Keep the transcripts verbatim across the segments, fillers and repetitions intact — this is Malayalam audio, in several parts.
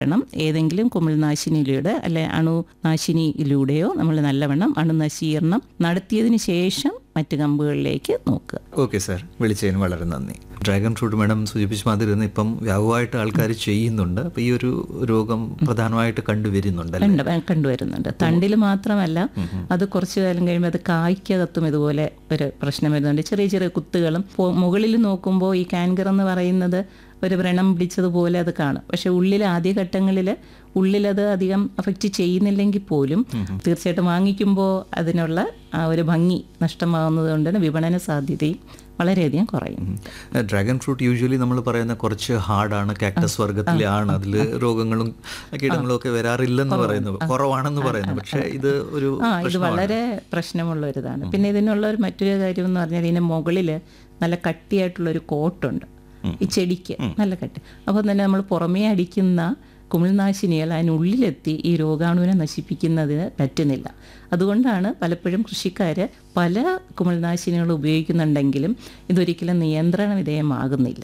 ണം ഏതെങ്കിലും കുമിൾനാശിനിയിലൂടെ അല്ലെ അണുനാശിനിയിലൂടെയോ നമ്മൾ നല്ലവണ്ണം അണുനശീകരണം നടത്തിയതിന് ശേഷം മറ്റ് കമ്പുകളിലേക്ക് നോക്കുക. ഓക്കെ സാർ, വിളിച്ചതിന് വളരെ നന്ദി. ഡ്രാഗൺ ഫ്രൂട്ട് മാഡം സൂചിപ്പിച്ച മാതിരി തന്നെ ഇപ്പം വ്യാപകമായിട്ട് ആൾക്കാർ ചെയ്യുന്നുണ്ട്. അപ്പോൾ ഈ ഒരു രോഗം പ്രധാനമായിട്ട് കണ്ടുവരുന്നുണ്ട് കണ്ടുവരുന്നുണ്ട് തണ്ടിൽ മാത്രമല്ല, അത് കുറച്ചു കാലം കഴിയുമ്പോൾ അത് കായ്ക്കകത്തും ഇതുപോലെ ഒരു പ്രശ്നം വരുന്നുണ്ട്. ചെറിയ ചെറിയ കുത്തുകളും മുകളിൽ നോക്കുമ്പോൾ ഈ കാൻകർ എന്ന് പറയുന്നത് ഒരു വ്രണം പിടിച്ചതുപോലെ അത് കാണും. പക്ഷെ ഉള്ളിൽ ആദ്യഘട്ടങ്ങളിൽ ഉള്ളിലത് അധികം അഫക്റ്റ് ചെയ്യുന്നില്ലെങ്കിൽ പോലും തീർച്ചയായിട്ടും വാങ്ങിക്കുമ്പോൾ അതിനുള്ള ആ ഒരു ഭംഗി നഷ്ടമാകുന്നത് കൊണ്ട് തന്നെ വിപണന സാധ്യതയും വളരെയധികം കുറയും. ഡ്രാഗൺ ഫ്രൂട്ട് യൂഷ്വലി നമ്മൾ പറയുന്ന കുറച്ച് ഹാർഡാണ്, കാക്ടസ് വർഗത്തിലാണ്, അതിൽ രോഗങ്ങളും കീടങ്ങളും ഒക്കെ വരാറില്ലെന്ന് പറയുന്നു, കുറവാണെന്ന് പറയുന്നു. പക്ഷേ ഇത് ഒരു ആ ഇത് വളരെ പ്രശ്നമുള്ള ഒരു ഇതാണ്. പിന്നെ ഇതിനുള്ള ഒരു മറ്റൊരു കാര്യം എന്ന് പറഞ്ഞാൽ ഇതിൻ്റെ മുകളിൽ നല്ല കട്ടിയായിട്ടുള്ളൊരു കോട്ടുണ്ട് ഈ ചെടിക്ക്, നല്ല കട്ടി. അപ്പോൾ തന്നെ നമ്മൾ പുറമേ അടിക്കുന്ന കുമിൾനാശിനികൾ അതിനുള്ളിലെത്തി ഈ രോഗാണുവിനെ നശിപ്പിക്കുന്നതിന് പറ്റുന്നില്ല. അതുകൊണ്ടാണ് പലപ്പോഴും കൃഷിക്കാർ പല കുമിൾനാശിനികൾ ഉപയോഗിക്കുന്നുണ്ടെങ്കിലും ഇതൊരിക്കലും നിയന്ത്രണ വിധേയമാകുന്നില്ല.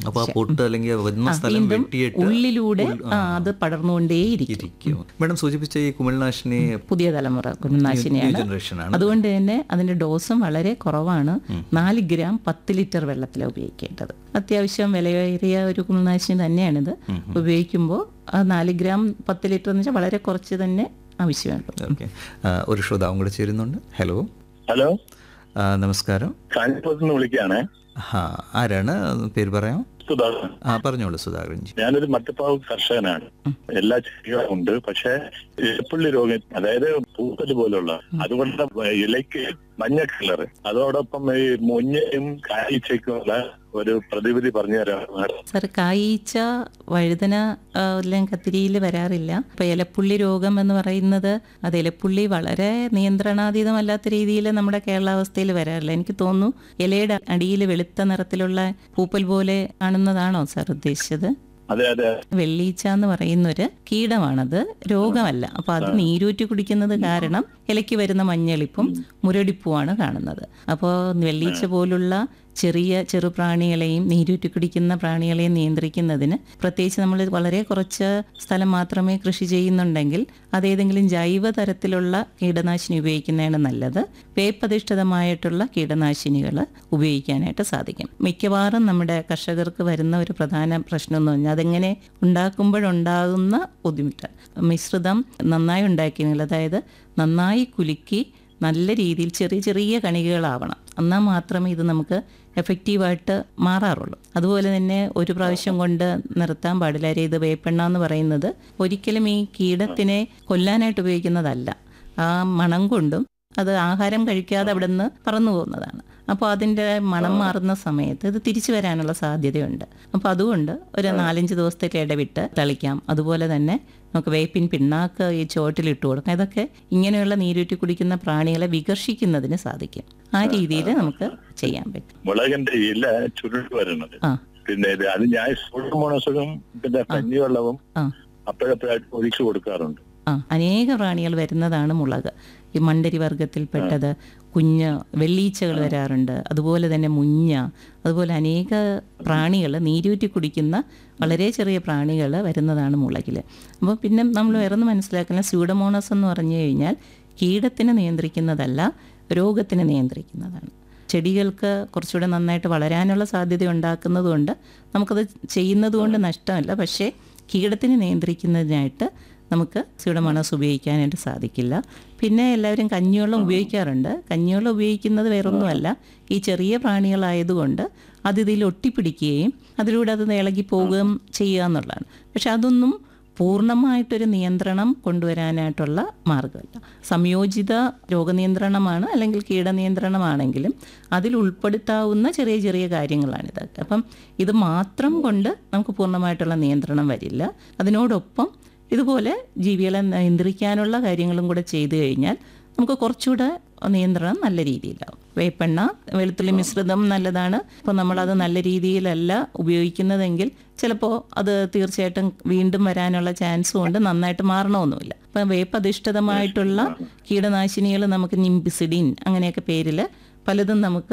വീണ്ടും ഉള്ളിലൂടെ അത് പടർന്നുകൊണ്ടേയിരിക്കും. മേഡം സൂചിപ്പിച്ച ഈ കുമിൾനാശിനി പുതിയ തലമുറ കുമിൾനാശിനിയാണ്. അതുകൊണ്ട് തന്നെ അതിന്റെ ഡോസും വളരെ കുറവാണ്. നാല് ഗ്രാം പത്ത് ലിറ്റർ വെള്ളത്തിലാണ് ഉപയോഗിക്കേണ്ടത്. അത്യാവശ്യം വിലയേറിയ ഒരു കുമിൾനാശിനി തന്നെയാണിത്. ഉപയോഗിക്കുമ്പോൾ ആ നാല് ഗ്രാം പത്ത് ലിറ്റർ എന്ന് വെച്ചാൽ വളരെ കുറച്ച് തന്നെ ആവശ്യമുള്ളൂ. ഓക്കെ, ഒരു ശ്രോതാവും കൂടെ ചേരുന്നുണ്ട്. ഹലോ ഹലോ നമസ്കാരം. കാഞ്ഞിരപ്പുറത്ത് വിളിക്കുകയാണേ. ആ ആരാണ്, പേര് പറയാം? സുധാകരൻ. ആ പറഞ്ഞോളൂ സുധാകരൻ ജി. ഞാനൊരു മട്ടുപ്പാവ് കർഷകനാണ്. എല്ലാ ചെടികളും ഉണ്ട്, പക്ഷെ ഇലപ്പുള്ളി രോഗം, അതായത് പൂക്കല് പോലുള്ള, അതുകൊണ്ട് ഇലയ്ക്ക് മഞ്ഞ കളർ, അതോടൊപ്പം ഈ മുഞ്ഞയും കായ്ച്ചയ്ക്കുമുള്ള ഒരു പ്രതിവിധി പറഞ്ഞു തരാം സാർ. കായ്ച്ച വഴുതന എല്ലാം കത്തിരിയിൽ വരാറില്ല. ഇപ്പൊ ഇലപ്പുള്ളി രോഗം എന്ന് പറയുന്നത് അത് ഇലപ്പുള്ളി വളരെ നിയന്ത്രണാതീതമല്ലാത്ത രീതിയിൽ നമ്മുടെ കേരളാവസ്ഥയിൽ വരാറില്ല. എനിക്ക് തോന്നുന്നു ഇലയുടെ അടിയിൽ വെളുത്ത നിറത്തിലുള്ള പൂപ്പൽ പോലെ കാണുന്നതാണോ സാർ ഉദ്ദേശിച്ചത്? അതെ അതെ. വെള്ളീച്ച എന്ന് പറയുന്നൊരു കീടമാണത്, രോഗമല്ല. അപ്പൊ അത് നീരൂറ്റി കുടിക്കുന്നത് കാരണം ഇലയ്ക്ക് വരുന്ന മഞ്ഞളിപ്പും മുരടിപ്പുമാണ് കാണുന്നത്. അപ്പോൾ വെള്ളീച്ച പോലുള്ള ചെറിയ ചെറുപ്രാണികളെയും നീരൂറ്റി കുടിക്കുന്ന പ്രാണികളെയും നിയന്ത്രിക്കുന്നതിന് പ്രത്യേകിച്ച് നമ്മൾ വളരെ കുറച്ച് സ്ഥലം മാത്രമേ കൃഷി ചെയ്യുന്നുണ്ടെങ്കിൽ അതേതെങ്കിലും ജൈവ തരത്തിലുള്ള കീടനാശിനി ഉപയോഗിക്കുന്നതാണ് നല്ലത്. വേപ്പധിഷ്ഠിതമായിട്ടുള്ള കീടനാശിനികൾ ഉപയോഗിക്കാനായിട്ട് സാധിക്കും. മിക്കവാറും നമ്മുടെ കർഷകർക്ക് വരുന്ന ഒരു പ്രധാന പ്രശ്നം എന്ന് പറഞ്ഞാൽ അതെങ്ങനെ ഉണ്ടാക്കുമ്പോഴുണ്ടാകുന്ന ബുദ്ധിമുട്ട്. മിശ്രിതം നന്നായി ഉണ്ടാക്കിയെങ്കിൽ, അതായത് നന്നായി കുലുക്കി നല്ല രീതിയിൽ ചെറിയ ചെറിയ കണികകളാവണം, എന്നാൽ മാത്രമേ ഇത് നമുക്ക് എഫക്റ്റീവായിട്ട് മാറാറുള്ളൂ. അതുപോലെ തന്നെ ഒരു പ്രാവശ്യം കൊണ്ട് നിർത്താൻ പാടില്ല. ഇത് വേപ്പെണ്ണ എന്ന് പറയുന്നത് ഒരിക്കലും ഈ കീടത്തിനെ കൊല്ലാനായിട്ട് ഉപയോഗിക്കുന്നതല്ല. ആ മണം കൊണ്ടും അത് ആഹാരം കഴിക്കാതെ അവിടെ നിന്ന് പറന്നു പോകുന്നതാണ്. അപ്പോൾ അതിൻ്റെ മണം മാറുന്ന സമയത്ത് ഇത് തിരിച്ചു വരാനുള്ള സാധ്യതയുണ്ട്. അപ്പോൾ അതുകൊണ്ട് ഒരു നാലഞ്ച് ദിവസത്തേക്ക് ഇടവിട്ട് തളിക്കാം. അതുപോലെ തന്നെ നമുക്ക് വേപ്പിൻ പിണ്ണാക്ക് ഈ ചോട്ടിലിട്ട് കൊടുക്കാം. ഇതൊക്കെ ഇങ്ങനെയുള്ള നീരൂറ്റി കുടിക്കുന്ന പ്രാണികളെ വികർഷിക്കുന്നതിന് സാധിക്കും. ആ രീതിയിൽ നമുക്ക് ചെയ്യാൻ പറ്റും. മുളകിന്റെ ഇല ചുരുട്ട് വരണത്, പിന്നെ അത് ഞാൻ സൂഡോമോണസും പിന്നെ കഞ്ഞിവെള്ളവും അപ്പോഴപ്പോഴായിട്ട് ഒഴിച്ചു കൊടുക്കാറുണ്ട്. ആ അനേക പ്രാണികൾ വരുന്നതാണ് മുളക്. ഈ മണ്ടരി വർഗത്തിൽപ്പെട്ടത്, കുഞ്ഞ് വെള്ളീച്ചകൾ വരാറുണ്ട്, അതുപോലെ തന്നെ മുഞ്ഞ, അതുപോലെ അനേക പ്രാണികൾ നീരൂറ്റി കുടിക്കുന്ന വളരെ ചെറിയ പ്രാണികൾ വരുന്നതാണ് മുളകിൽ. അപ്പോൾ പിന്നെ നമ്മൾ വേറൊന്ന് മനസ്സിലാക്കുന്ന സ്യൂഡോമോണസ് എന്ന് പറഞ്ഞു കഴിഞ്ഞാൽ കീടത്തിനെ നിയന്ത്രിക്കുന്നതല്ല, രോഗത്തിനെ നിയന്ത്രിക്കുന്നതാണ്. ചെടികൾക്ക് കുറച്ചുകൂടെ നന്നായിട്ട് വളരാനുള്ള സാധ്യത ഉണ്ടാക്കുന്നതുകൊണ്ട് നമുക്കത് ചെയ്യുന്നത് കൊണ്ട് നഷ്ടമല്ല. പക്ഷേ കീടത്തിനെ നിയന്ത്രിക്കുന്നതിനായിട്ട് നമുക്ക് സ്യൂഡോമോണസ് ഉപയോഗിക്കാനായിട്ട് സാധിക്കില്ല. പിന്നെ എല്ലാവരും കഞ്ഞിവെള്ളം ഉപയോഗിക്കാറുണ്ട്. കഞ്ഞിവെള്ളം ഉപയോഗിക്കുന്നത് വേറൊന്നുമല്ല, ഈ ചെറിയ പ്രാണികളായതുകൊണ്ട് അത് ഇതിൽ ഒട്ടിപ്പിടിക്കുകയും അതിലൂടെ അത് ഇളകി പോവുകയും ചെയ്യുക എന്നുള്ളതാണ്. പക്ഷെ അതൊന്നും പൂർണ്ണമായിട്ടൊരു നിയന്ത്രണം കൊണ്ടുവരാനായിട്ടുള്ള മാർഗമല്ല. സംയോജിത രോഗനിയന്ത്രണമാണ് അല്ലെങ്കിൽ കീടനിയന്ത്രണമാണെങ്കിലും അതിൽ ഉൾപ്പെടുത്താവുന്ന ചെറിയ ചെറിയ കാര്യങ്ങളാണിത്. അപ്പം ഇത് മാത്രം കൊണ്ട് നമുക്ക് പൂർണ്ണമായിട്ടുള്ള നിയന്ത്രണം വരില്ല. അതിനോടൊപ്പം ഇതുപോലെ ജീവികളെ നിയന്ത്രിക്കാനുള്ള കാര്യങ്ങളും കൂടെ ചെയ്തു കഴിഞ്ഞാൽ നമുക്ക് കുറച്ചുകൂടെ നിയന്ത്രണം നല്ല രീതിയിലാവും. വേപ്പെണ്ണ, വെളുത്തുള്ളി മിശ്രിതം നല്ലതാണ്. ഇപ്പോൾ നമ്മളത് നല്ല രീതിയിലല്ല ഉപയോഗിക്കുന്നതെങ്കിൽ ചിലപ്പോൾ അത് തീർച്ചയായിട്ടും വീണ്ടും വരാനുള്ള ചാൻസും ഉണ്ട്, നന്നായിട്ട് മാറണമൊന്നുമില്ല. ഇപ്പം വേപ്പധിഷ്ഠിതമായിട്ടുള്ള കീടനാശിനികൾ നമുക്ക് നിംബിസിഡിൻ അങ്ങനെയൊക്കെ പേരിൽ പലതും നമുക്ക്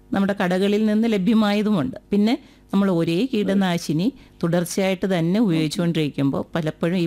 നമ്മുടെ കടകളിൽ നിന്ന് ലഭ്യമായതുമുണ്ട്. പിന്നെ നമ്മൾ ഒരേ കീടനാശിനി തുടർച്ചയായിട്ട് തന്നെ ഉപയോഗിച്ചുകൊണ്ടിരിക്കുമ്പോൾ പലപ്പോഴും ഈ